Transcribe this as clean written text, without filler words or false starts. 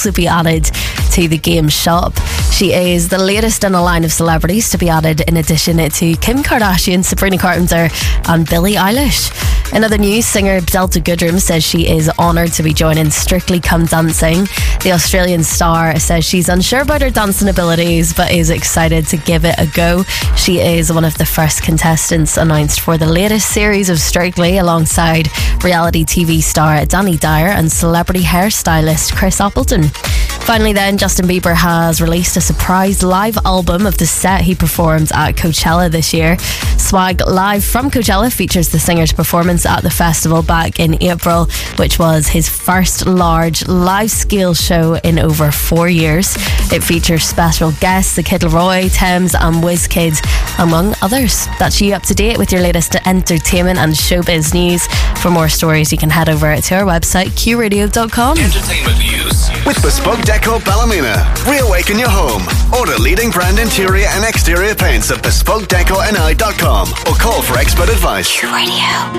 also be added to the game shop. She is the latest in a line of celebrities to be added in addition to Kim Kardashian, Sabrina Carpenter and Billie Eilish. In other news, singer Delta Goodrem says she is honoured to be joining Strictly Come Dancing. The Australian star says she's unsure about her dancing abilities but is excited to give it a go. She is one of the first contestants announced for the latest series of Strictly, alongside reality TV star Danny Dyer and celebrity hairstylist Chris Appleton. Finally then, Justin Bieber has released a surprise live album of the set he performed at Coachella this year. Swag Live from Coachella features the singer's performance at the festival back in April, which was his first large live-scale show in over 4 years. It features special guests, The Kid Laroi, Thames and WizKid, among others. That's you up to date with your latest entertainment and showbiz news. For more stories, you can head over to our website, qradio.com. Entertainment news with Bespoke Deco Ballymena. Reawaken your home. Order leading brand interior and exterior paints at bespokedeco.ni.com or call for expert advice. Q Radio.